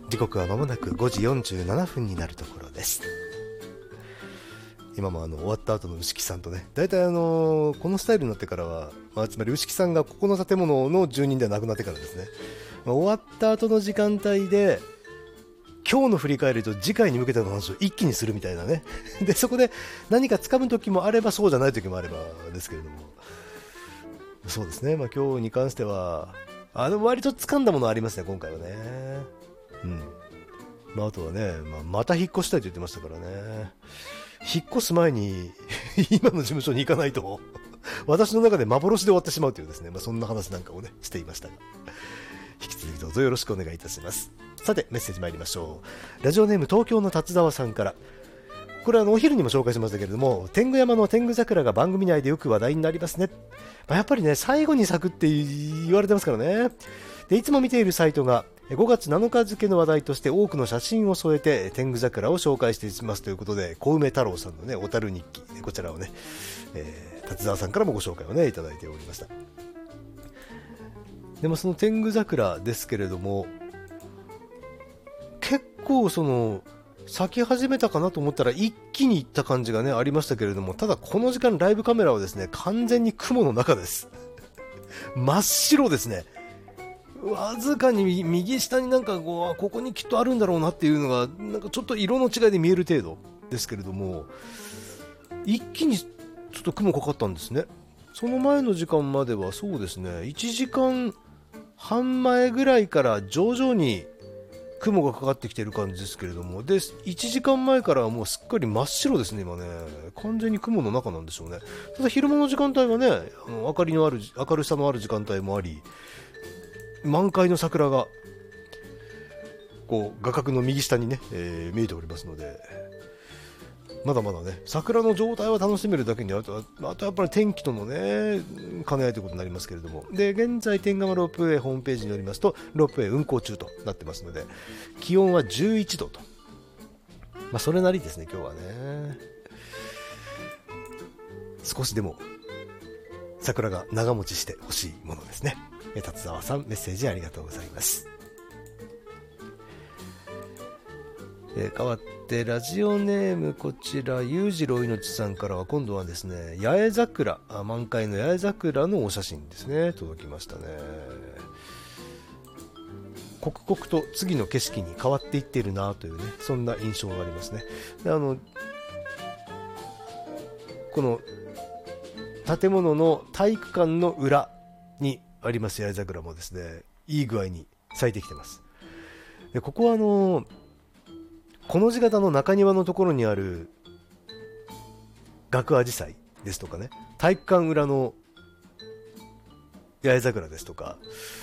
時刻は間もなく5時47分になるところです。今も終わった後の牛木さんとね、大体このスタイルになってからは、つまり牛木さんがここの建物の住人ではなくなってからですね、終わった後の時間帯で今日の振り返りと次回に向けての話を一気にするみたいなね。でそこで何か掴む時もあればそうじゃない時もあればですけれども、そうですね、今日に関しては割と掴んだものありますね、今回はね。あとはね、また引っ越したいと言ってましたからね。引っ越す前に今の事務所に行かないと私の中で幻で終わってしまうというですね、そんな話なんかをねしていましたが、引き続きどうぞよろしくお願いいたします。さてメッセージ参りましょう。ラジオネーム東京の達沢さんから、これはお昼にも紹介しましたけれども、天狗山の天狗桜が番組内でよく話題になりますね。やっぱりね、最後に咲くって言われてますからね。でいつも見ているサイトが5月7日付の話題として多くの写真を添えて天狗桜を紹介していますということで、小梅太郎さんのね小樽日記、こちらをね、達沢さんからもご紹介をねいただいておりました。でもその天狗桜ですけれども、結構咲き始めたかなと思ったら一気にいった感じがねありましたけれども、ただこの時間ライブカメラはですね完全に雲の中です真っ白ですね。わずかに右下になんかここにきっとあるんだろうなっていうのがなんかちょっと色の違いで見える程度ですけれども、一気にちょっと雲かかったんですね。その前の時間まではそうですね、1時間半前ぐらいから徐々に雲がかかってきている感じですけれども、で1時間前からはもうすっかり真っ白ですね。今ね完全に雲の中なんでしょうね。ただ昼間の時間帯はね明るさのある時間帯もあり、満開の桜が画角の右下にね、見えておりますので、まだまだね桜の状態は楽しめるだけに、あとやっぱり天気とのね兼ね合いということになりますけれども、で現在天蒲ロープウェイホームページによりますとロープウェイ運行中となってますので、気温は11度と、それなりですね。今日はね少しでも桜が長持ちしてほしいものですね。達沢さんメッセージありがとうございます。変わってラジオネームこちら裕次郎いのちさんからは、今度はですね八重桜、満開の八重桜のお写真ですね届きましたね。刻々と次の景色に変わっていっているなというね、そんな印象がありますね。でこの建物の体育館の裏にあります八重桜もですねいい具合に咲いてきてます。でここはこの字型の中庭のところにある学アジサイですとかね、体育館裏の八重桜ですとか、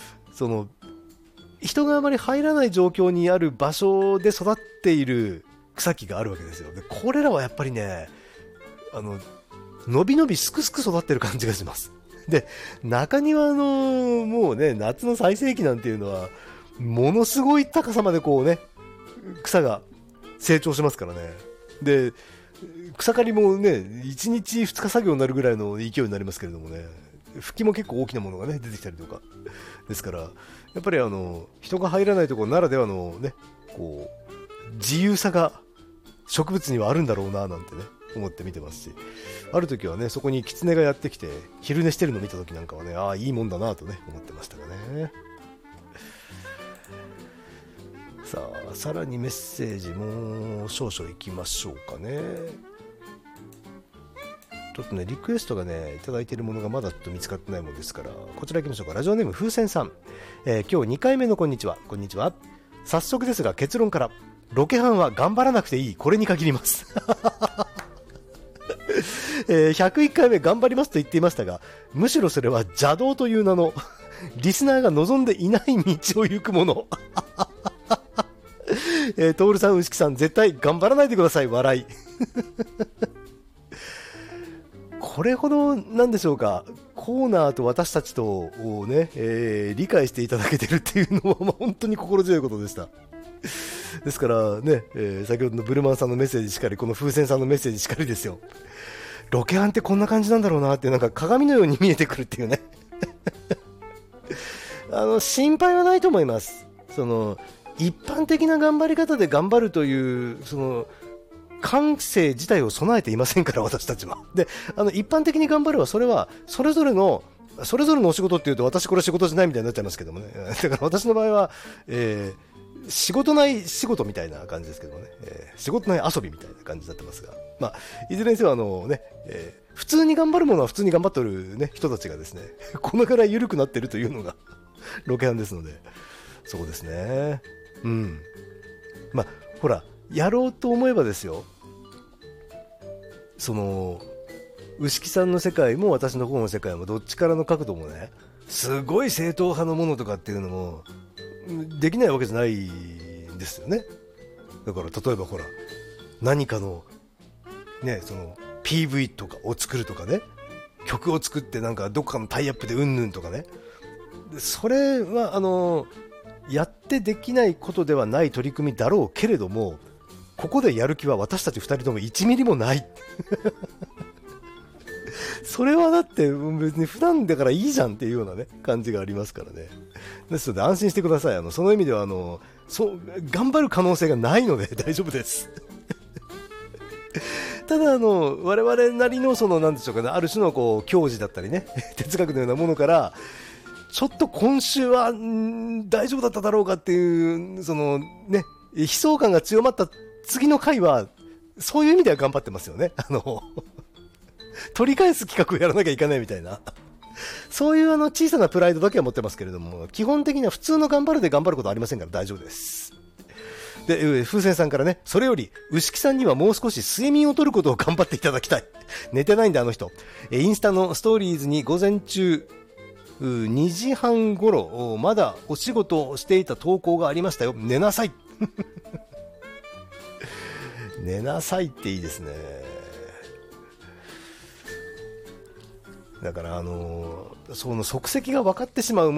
人があまり入らない状況にある場所で育っている草木があるわけですよ。でこれらはやっぱりねのびのびすくすく育ってる感じがします。で中庭のもうね夏の最盛期なんていうのはものすごい高さまで草が成長しますからね。で草刈りもね1日2日作業になるぐらいの勢いになりますけれどもね、吹きも結構大きなものがね出てきたりとかですから、やっぱり人が入らないところならではのね自由さが植物にはあるんだろうななんてね思って見てますし、ある時はねそこにキツネがやってきて昼寝してるのを見た時なんかはね、いいもんだなとね思ってましたがね。さらにメッセージも少々いきましょうかね。ちょっとねリクエストがねいただいているものがまだちょっと見つかってないものですから、こちらいきましょうか。ラジオネーム風船さん、今日2回目のこんにちは。こんにちは。早速ですが結論から、ロケハンは頑張らなくていい、これに限ります101回目頑張りますと言っていましたが、むしろそれは邪道という名のリスナーが望んでいない道を行くもの徹さん、牛木さん、絶対頑張らないでください、笑いこれほどなんでしょうか、コーナーと私たちとをね、理解していただけてるっていうのは、本当に心強いことでした。ですからね、先ほどのブルマンさんのメッセージしかり、この風船さんのメッセージしかりですよ。ロケハンってこんな感じなんだろうなって、なんか鏡のように見えてくるっていうね心配はないと思います。 一般的な頑張り方で頑張るというその感性自体を備えていませんから、私たちは。で、一般的に頑張るは、それはそれぞれのお仕事っていうと、私これ仕事じゃないみたいになっちゃいますけどもね。だから私の場合は、仕事ない仕事みたいな感じですけどもね、仕事ない遊びみたいな感じになってますが、まあ、いずれにせよ普通に頑張るものは普通に頑張ってる、ね、人たちがですね、このくらい緩くなってるというのがロケハンですので、そうですね。うん。まあ、ほら、やろうと思えばですよ、その、牛木さんの世界も私の方の世界もどっちからの角度もね、すごい正統派のものとかっていうのもできないわけじゃないんですよね。だから例えばほら、何かのね、その PV とかを作るとかね、曲を作ってなんかどっかのタイアップでうんぬんとかね、それはやってできないことではない取り組みだろうけれども、ここでやる気は私たち2人とも1ミリもないそれはだって別に普段だからいいじゃんっていうようなね感じがありますからね。ですので安心してください。その意味では頑張る可能性がないので大丈夫ですただ我々なりのなんでしょうかね、ある種のこう教示だったりね哲学のようなものから、ちょっと今週は大丈夫だっただろうかっていうね、悲壮感が強まった次の回はそういう意味では頑張ってますよね。取り返す企画をやらなきゃいけないみたいなそういう小さなプライドだけは持ってますけれども、基本的には普通の頑張るで頑張ることはありませんから大丈夫です。で、風船さんからね、それより牛木さんにはもう少し睡眠を取ることを頑張っていただきたい。寝てないんだあの人。インスタのストーリーズに午前中2時半頃まだお仕事をしていた投稿がありましたよ。寝なさい寝なさいっていいですね。だからその足跡が分かってしまう